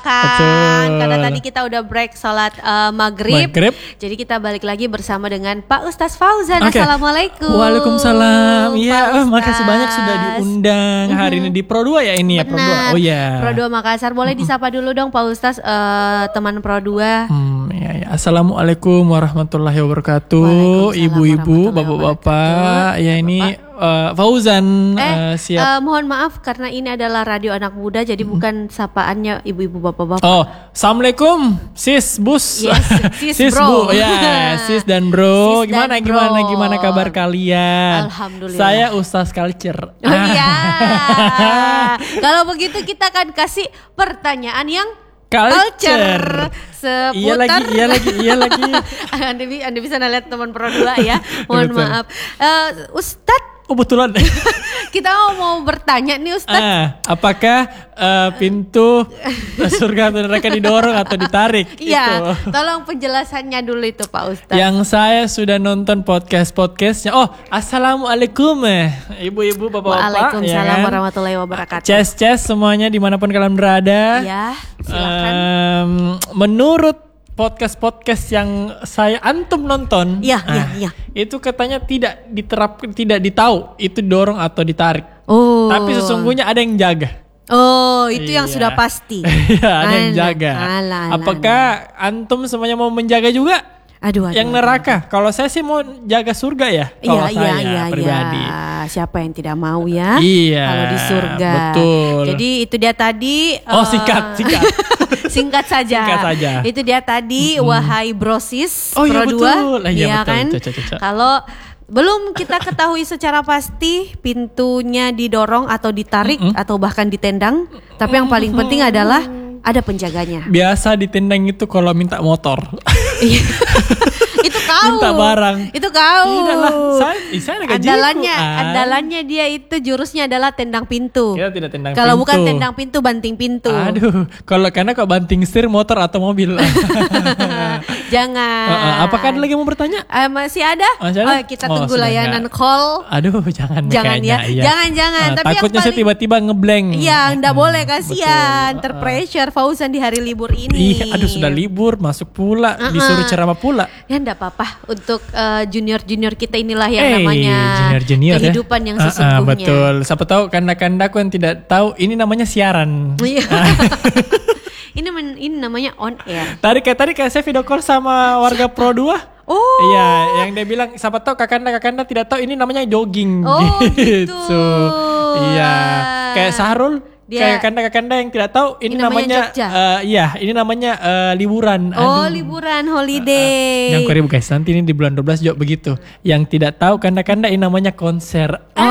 kan. Betul. Karena tadi kita udah break sholat maghrib. Jadi kita balik lagi bersama dengan Pak Ustaz Fauzan. Okay. Assalamualaikum. Waalaikumsalam. Iya, makasih banyak sudah diundang hari ini di Pro 2 ya ini ya Pro 2. Oh ya. Pro 2 Makassar. Boleh disapa dulu dong Pak Ustaz, teman Pro 2. Ya. Assalamualaikum warahmatullahi wabarakatuh. Ibu-ibu, bapak-bapak. Ya ini Fauzan siap. Mohon maaf karena ini adalah radio anak muda, jadi bukan sapaannya ibu-ibu bapak-bapak. Oh, assalamualaikum, sis, bus, yes, sis bro, bu, ya, sis dan bro. Sis Gimana kabar kalian? Alhamdulillah. Saya Ustaz Culture. Oh iya. Kalau begitu kita akan kasih pertanyaan yang culture seputar. Iya lagi. Anda bisa lihat teman Pro 2 ya. Mohon maaf. Ustadz. Oh betulan. Kita mau bertanya nih Ustadz. Apakah pintu surga atau neraka didorong atau ditarik? Iya, tolong penjelasannya dulu itu Pak Ustadz. Yang saya sudah nonton podcastnya. Oh, assalamualaikum ibu-ibu, bapak-bapak. Waalaikumsalam warahmatullahi wabarakatuh. Ces semuanya dimanapun kalian berada. Ya, silakan. Menurut podcast yang saya antum nonton, iya. itu katanya tidak diterapkan, tidak ditahu itu dorong atau ditarik. Oh. Tapi sesungguhnya ada yang jaga. Oh, itu yang sudah pasti. Iya, ada yang jaga. Apakah antum semuanya mau menjaga juga? Aduh. Yang neraka. Kalau saya sih mau jaga surga ya. Kalau saya pribadi. Siapa yang tidak mau ya? Iya. Kalau di surga. Betul. Jadi itu dia tadi. Singkat. Singkat saja. Itu dia tadi. Wahai brosis. Oh iya betul. Iya kan? Kalau belum kita ketahui secara pasti pintunya didorong atau ditarik atau bahkan ditendang. Tapi yang paling penting adalah ada penjaganya. Biasa ditendang itu kalau minta motor. Itu kau. Minta barang. Itu kau. Saya gajiku. Andalannya dia itu jurusnya adalah tendang pintu. Kita tidak tendang kalau pintu. Bukan tendang pintu, banting pintu. Aduh, karena kok banting setir motor atau mobil. Jangan. Apakah ada lagi mau bertanya? Masih ada? Kita tunggu layanan call. Aduh, jangan ya. Iya. Jangan. Tapi takutnya saya tiba-tiba ngeblank. Iya, enggak boleh, kasihan. Terpressure Fauzan di hari libur ini. Iya, aduh sudah libur, masuk pula, disuruh ceramah pula. Ya enggak apa-apa. Untuk junior kita inilah yang namanya junior kehidupan ya? Yang sesungguhnya. Betul. Siapa tahu kanda-kandaku yang tidak tahu ini namanya siaran. Iya. Ini namanya on air. Tadi kayak saya video call sama warga Pro 2. Oh. Iya, yang dia bilang siapa tahu kakanda tidak tahu ini namanya jogging. Oh, gitu. Iya. Kayak Sahrul. Kayak kakanda yang tidak tahu ini namanya ini namanya liburan. Oh, liburan holiday. Yang kori guys, nanti ini di bulan 12 juga begitu. Yang tidak tahu kanda ini namanya konser.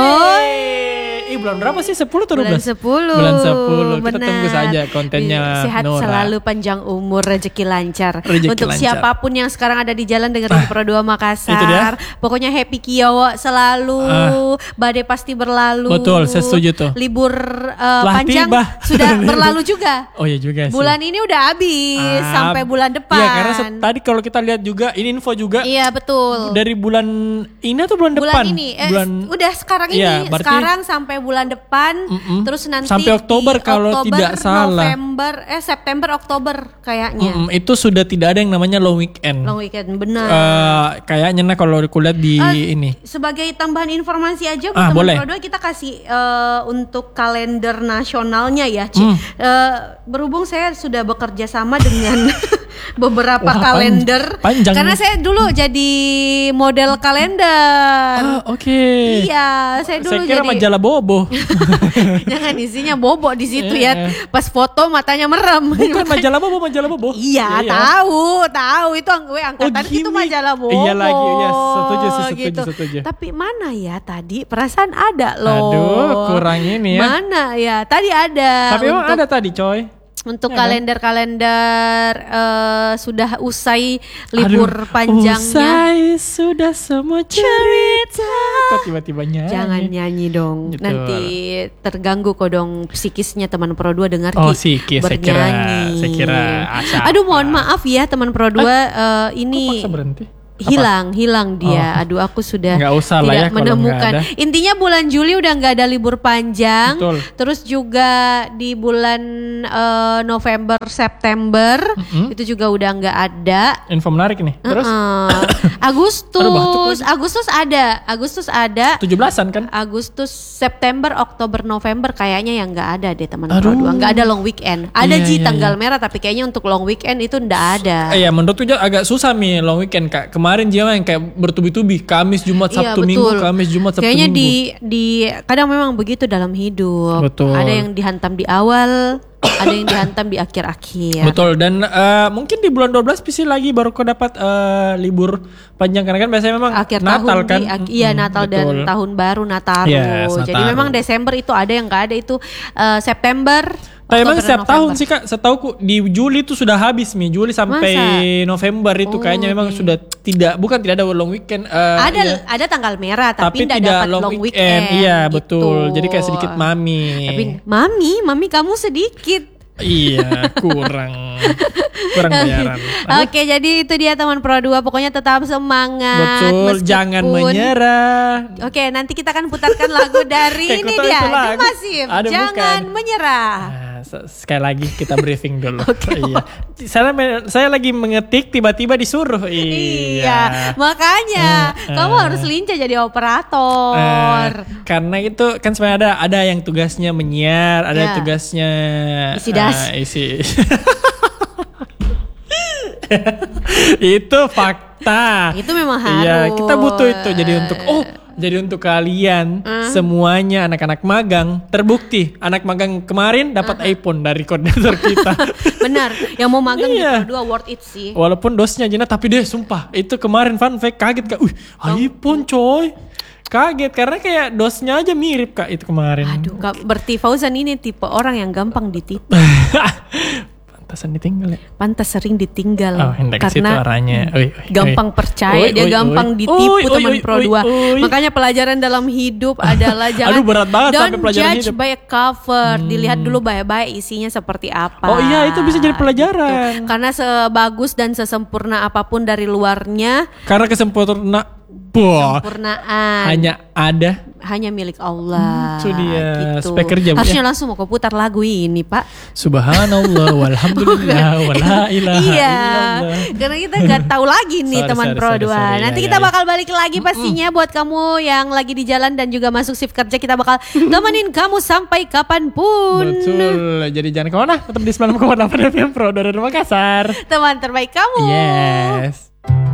Bulan berapa sih? 10 atau 12? Bulan 10. Kita tunggu saja kontennya. Sehat Nora. selalu, panjang umur, rezeki lancar. Untuk siapapun yang sekarang ada di jalan dengerin Pro 2 Makassar, pokoknya happy kiowo selalu. Badai pasti berlalu. Betul, saya setuju tuh. Libur panjang sudah berlalu juga. Oh iya juga sih. Bulan ini udah habis sampai bulan depan. Iya, karena tadi kalau kita lihat juga ini info juga. Iya, betul. Dari bulan ini atau bulan depan? Bulan ini. Udah sekarang ini. Sekarang sampai bulan depan, terus nanti sampai Oktober kalau tidak salah. September Oktober kayaknya. Itu sudah tidak ada yang namanya long weekend. Long weekend, benar. Kayaknya kalau kulihat di ini. Sebagai tambahan informasi aja buat teman Pro 2 kita kasih untuk kalender nasionalnya ya, berhubung saya sudah bekerja sama dengan beberapa kalender. Panjang. Karena saya dulu jadi model kalender. Oke. Iya, saya dulu kira jadi majalah Bobo. Jangan isinya bobo di situ ya. Pas foto matanya merem. Bukan majalah Bobo. Iya, tahu itu gue angkatan itu majalah Bobo. Iya lagi, iya setuju. Tapi mana ya tadi? Perasaan ada loh. Aduh, kurang ini ya. Mana ya? Tadi ada. Tapi emang ada tadi, coy. Untuk kalender-kalender sudah usai libur panjangnya. Usai sudah semua cerita. Kok tiba-tiba nyanyi? Jangan nyanyi dong. Gitu. Nanti terganggu kok dong psikisnya teman Pro 2 dengar psikis bernyanyi. saya kira Aduh, mohon maaf ya teman Pro 2 ini. Kok paksa berhenti? Hilang dia. Aduh, aku sudah nggak usah tidak lah ya menemukan. Intinya bulan Juli udah nggak ada libur panjang. Betul. Terus juga di bulan November, September itu juga udah nggak ada. Info menarik nih. Terus Agustus ada. 17-an kan? Agustus, September, Oktober, November kayaknya yang nggak ada deh teman Pro 2. Nggak ada long weekend. Ada tanggal merah tapi kayaknya untuk long weekend itu nggak ada. Iya, menurutku agak susah nih long weekend Kak. Kemarin dia yang kayak bertubi-tubi, Kamis, Jumat, Sabtu, Minggu, Kamis, Jumat, Sabtu, kayaknya Minggu. di kadang memang begitu dalam hidup. Betul. Ada yang dihantam di awal, ada yang dihantam di akhir-akhir. Betul, dan mungkin di bulan 12 bisa lagi baru kau dapat libur panjang karena kan biasanya memang akhir Natal tahun kan. Iya, Natal dan tahun baru Nataru. Yes, Jadi memang Desember itu ada yang enggak ada itu September. Tapi emang setiap tahun sih Kak, setauku di Juli itu sudah habis nih, Juli sampai November itu kayaknya memang sudah tidak ada long weekend. Ada tanggal merah tapi tidak dapat long weekend. Iya gitu. betul, jadi kayak sedikit mami. Tapi mami kamu sedikit. Iya, kurang bayaran. Oke, jadi itu dia teman Pro 2. Pokoknya tetap semangat. Betul, jangan menyerah. Oke, nanti kita akan putarkan lagu dari ini dia, Masif. Jangan menyerah. Sekali lagi kita briefing dulu. Iya. Saya lagi mengetik tiba-tiba disuruh. Iya. Makanya kamu harus lincah jadi operator. Karena itu kan sebenarnya ada yang tugasnya menyiar, ada yang tugasnya isi. Itu fakta. Itu memang harus. Iya, kita butuh itu jadi untuk kalian semuanya anak-anak magang, terbukti anak magang kemarin dapat iPhone dari koordinator kita. Benar, yang mau magang di Pro 2 worth it sih. Walaupun dosnya Jina, tapi deh sumpah itu kemarin fun fact kaget Kak. iPhone coy. Kaget karena kayak dosnya aja mirip Kak itu kemarin. Aduh, berarti Fauzan ini tipe orang yang gampang ditipu. Pantasan ditinggal ya. Pantas sering ditinggal. Karena gampang percaya, dia gampang ditipu teman Pro 2. Makanya pelajaran dalam hidup adalah jangan berat banget sampai pelajaran judge hidup. by a cover. Dilihat dulu baik-baik isinya seperti apa. Oh iya, itu bisa jadi pelajaran. Gitu. Karena sebagus dan sesempurna apapun dari luarnya, karena kesempurnaan hanya milik Allah. Itu dia. Gitu. Spek kerja. Harusnya langsung mau putar lagu ini, Pak. Subhanallah walhamdulillah wala ilaha illallah. Karena kita nggak tahu lagi nih teman Pro 2. Nanti kita bakal balik lagi pastinya buat kamu yang lagi di jalan dan juga masuk shift kerja, kita bakal temenin kamu sampai kapanpun. Betul. Jadi jangan kemana, tetap di 96,8 FM Pro 2 dari Makassar. Teman terbaik kamu. Yes.